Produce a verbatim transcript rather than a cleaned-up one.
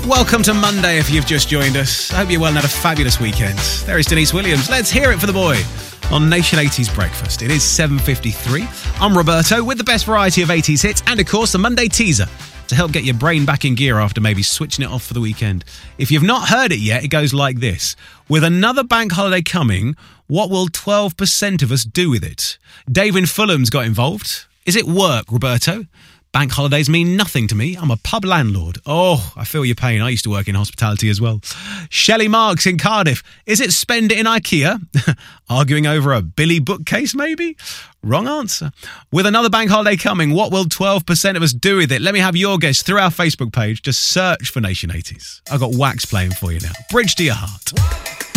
Welcome to Monday if you've just joined us. I hope you're well and had a fabulous weekend. There is Denise Williams. Let's hear it for the boy on Nation eighties Breakfast. It is seven fifty-three. I'm Roberto with the best variety of eighties hits and, of course, the Monday teaser to help get your brain back in gear after maybe switching it off for the weekend. If you've not heard it yet, it goes like this. With another bank holiday coming, what will twelve percent of us do with it? Dave in Fulham's got involved. Is it work, Roberto? Bank holidays mean nothing to me. I'm a pub landlord. Oh, I feel your pain. I used to work in hospitality as well. Shelley Marks in Cardiff. Is it spend it in IKEA? Arguing over a Billy bookcase, maybe? Wrong answer. With another bank holiday coming, what will twelve percent of us do with it? Let me have your guess through our Facebook page. Just search for Nation eighties. I've got Wax playing for you now. Bridge to Your Heart.